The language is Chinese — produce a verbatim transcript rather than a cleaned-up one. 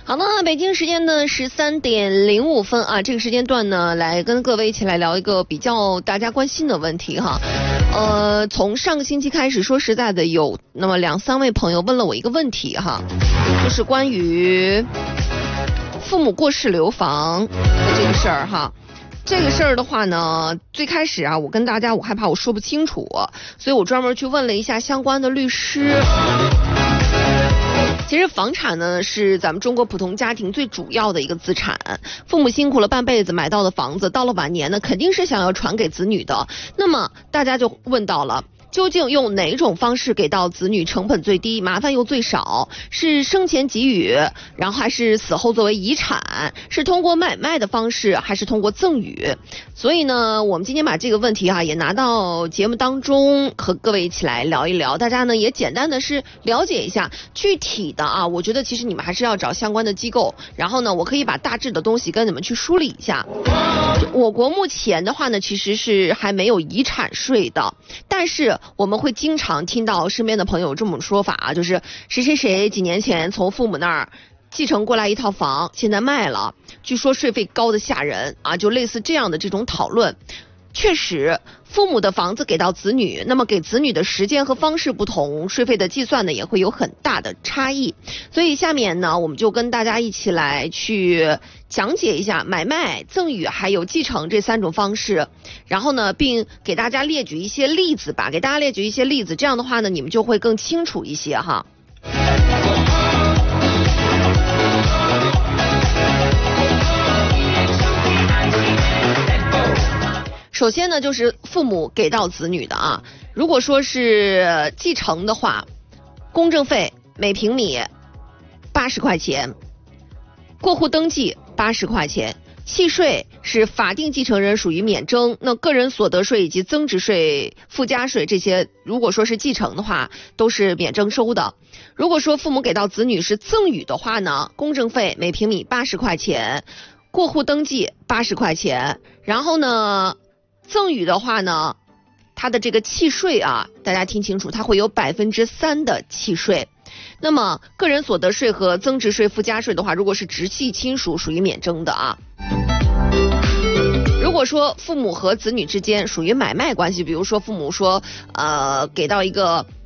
好的，北京时间呢十三点零五分啊，这个时间段呢，来跟各位一起来聊一个比较大家关心的问题哈。呃，从上个星期开始，说实在的，有那么两三位朋友问了我一个问题哈，就是关于父母过世留房的这个事儿哈。这个事儿的话呢，最开始啊，我跟大家我害怕我说不清楚，所以我专门去问了一下相关的律师。其实房产呢是咱们中国普通家庭最主要的一个资产，父母辛苦了半辈子买到的房子，到了晚年呢肯定是想要传给子女的。那么大家就问到了，究竟用哪种方式给到子女成本最低，麻烦又最少？是生前给予，然后还是死后作为遗产？是通过买卖的方式，还是通过赠与？所以呢，我们今天把这个问题啊也拿到节目当中，和各位一起来聊一聊。大家呢也简单的是了解一下具体的啊，我觉得其实你们还是要找相关的机构，然后呢，我可以把大致的东西跟你们去梳理一下。我国目前的话呢，其实是还没有遗产税的，但是我们会经常听到身边的朋友有这么说法啊，就是谁谁谁几年前从父母那儿继承过来一套房，现在卖了，据说税费高的吓人啊，就类似这样的这种讨论。确实，父母的房子给到子女，那么给子女的时间和方式不同，税费的计算呢也会有很大的差异。所以下面呢，我们就跟大家一起来去讲解一下买卖、赠与还有继承这三种方式，然后呢，并给大家列举一些例子吧，给大家列举一些例子，这样的话呢，你们就会更清楚一些哈。首先呢，就是父母给到子女的啊，如果说是继承的话，公证费每平米八十块钱，过户登记八十块钱，契税是法定继承人属于免征，那个人所得税以及增值税、附加税这些，如果说是继承的话，都是免征收的。如果说父母给到子女是赠与的话呢，公证费每平米八十块钱，过户登记八十块钱，然后呢，赠与的话呢，它的这个契税啊，大家听清楚，它会有百分之三的契税。那么个人所得税和增值税、附加税的话，如果是直系亲属属于免征的啊。如果说父母和子女之间属于买卖关系，比如说父母说呃给到一个